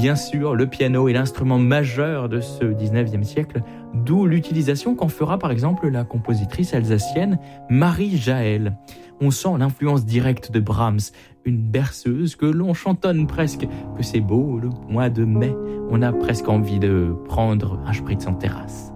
bien sûr, le piano est l'instrument majeur de ce 19e siècle, d'où l'utilisation qu'en fera par exemple la compositrice alsacienne Marie Jaël. On sent l'influence directe de Brahms, une berceuse que l'on chantonne presque, que c'est beau le mois de mai. On a presque envie de prendre un spritz en terrasse.